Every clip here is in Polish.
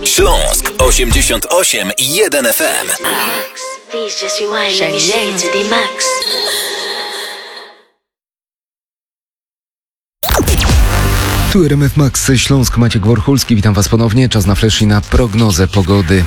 Śląsk 88 i 1 FM. Tu RMF Max Śląsk, Maciek Worchulski. Witam Was ponownie. Czas na flash i na prognozę pogody.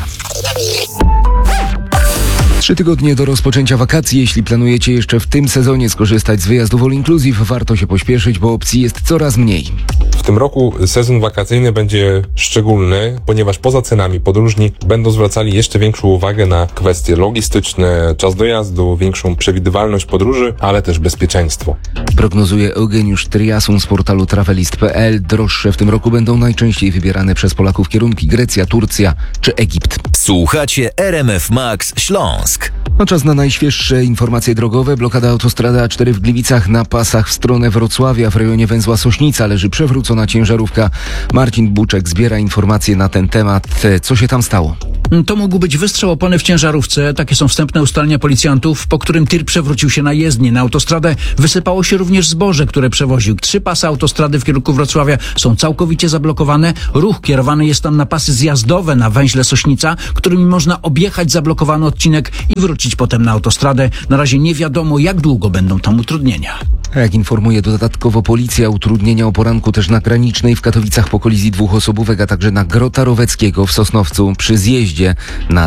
3 tygodnie do rozpoczęcia wakacji. Jeśli planujecie jeszcze w tym sezonie skorzystać z wyjazdów all inclusive, warto się pośpieszyć, bo opcji jest coraz mniej. W tym roku sezon wakacyjny będzie szczególny, ponieważ poza cenami podróżni będą zwracali jeszcze większą uwagę na kwestie logistyczne, czas dojazdu, większą przewidywalność podróży, ale też bezpieczeństwo. Prognozuje Eugeniusz Triasun z portalu travelist.pl. Droższe w tym roku będą najczęściej wybierane przez Polaków kierunki Grecja, Turcja czy Egipt. Słuchacie RMF Max Śląsk. Czas na najświeższe informacje drogowe. Blokada autostrady A4 w Gliwicach na pasach w stronę Wrocławia. W rejonie węzła Sośnica leży przewrócona ciężarówka. Marcin Buczek zbiera informacje na ten temat. Co się tam stało? To mógł być wystrzał opony w ciężarówce. Takie są wstępne ustalenia policjantów, po którym tir przewrócił się na jezdnię. Na autostradę wysypało się również zboże, które przewoził. 3 pasy autostrady w kierunku Wrocławia są całkowicie zablokowane. Ruch kierowany jest tam na pasy zjazdowe na węźle Sośnica, którymi można objechać zablokowany odcinek i wrócić potem na autostradę. Na razie nie wiadomo, jak długo będą tam utrudnienia. Jak informuje dodatkowo policja, utrudnienia o poranku też na Granicznej w Katowicach po kolizji 2 osobówek, a także na Grota Roweckiego w Sosnowcu przy zjeździe na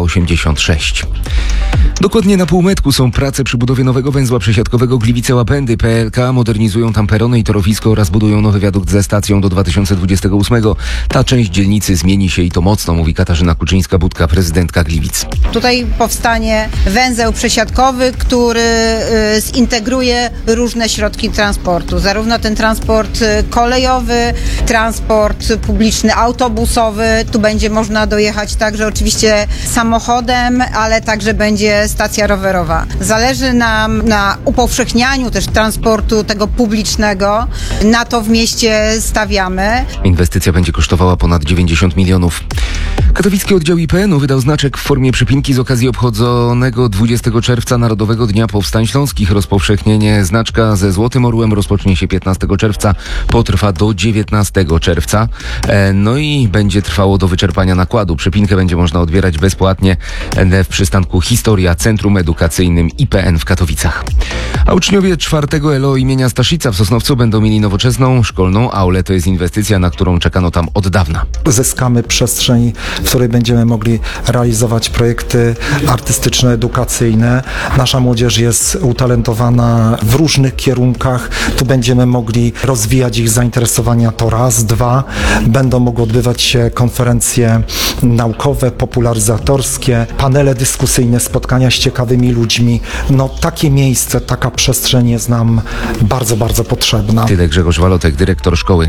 DK86. Dokładnie na półmetku są prace przy budowie nowego węzła przesiadkowego Gliwice-Łapędy. PLK modernizują tam perony i torowisko oraz budują nowy wiadukt ze stacją do 2028. Ta część dzielnicy zmieni się i to mocno, mówi Katarzyna Kuczyńska-Budka, prezydentka Gliwic. Tutaj powstanie węzeł przesiadkowy, który zintegruje różne środki transportu. Zarówno ten transport kolejowy, transport publiczny, autobusowy. Tu będzie można dojechać także oczywiście samochodem, ale także będzie stacja rowerowa. Zależy nam na upowszechnianiu też transportu tego publicznego. Na to w mieście stawiamy. Inwestycja będzie kosztowała ponad 90 milionów. Katowicki oddział IPN-u wydał znaczek w formie przypinki z okazji obchodzonego 20 czerwca Narodowego Dnia Powstań Śląskich. Rozpowszechnienie znaczka ze Złotym Orłem rozpocznie się 15 czerwca, potrwa do 19 czerwca. No i będzie trwało do wyczerpania nakładu. Przypinkę będzie można odbierać bezpłatnie w przystanku Historia, Centrum Edukacyjnym IPN w Katowicach. A uczniowie 4 ELO imienia Staszica w Sosnowcu będą mieli nowoczesną szkolną aulę. To jest inwestycja, na którą czekano tam od dawna. Zyskamy przestrzeń, w której będziemy mogli realizować projekty artystyczne, edukacyjne. Nasza młodzież jest utalentowana w różnych kierunkach. Tu będziemy mogli rozwijać ich zainteresowania, to raz. 2, będą mogły odbywać się konferencje naukowe, popularyzatorskie, panele dyskusyjne, spotkania z ciekawymi ludźmi. Takie miejsce, taka przestrzeń jest nam bardzo, bardzo potrzebna. Tyle Grzegorz Walotek, dyrektor szkoły.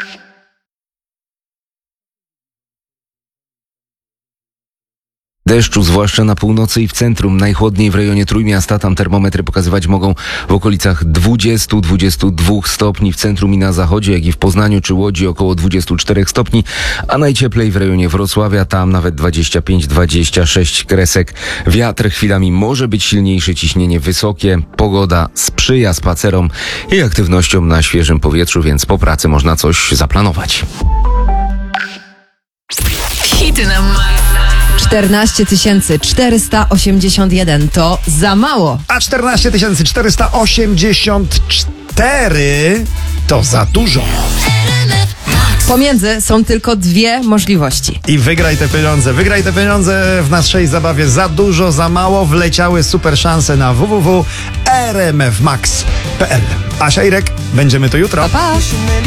Deszczu, zwłaszcza na północy i w centrum. Najchłodniej w rejonie Trójmiasta. Tam termometry pokazywać mogą w okolicach 20-22 stopni w centrum i na zachodzie, jak i w Poznaniu czy Łodzi około 24 stopni, a najcieplej w rejonie Wrocławia, tam nawet 25-26 kresek. Wiatr chwilami może być silniejszy, ciśnienie wysokie. Pogoda sprzyja spacerom i aktywnościom na świeżym powietrzu, więc po pracy można coś zaplanować. Hity na maksa. 14 481 to za mało. A 14 484 to za dużo. Pomiędzy są tylko 2 możliwości. I wygraj te pieniądze w naszej zabawie Za dużo, za mało. Wleciały super szanse na www.rmfmax.pl. Asia, Irek, będziemy tu jutro. Pa, pa.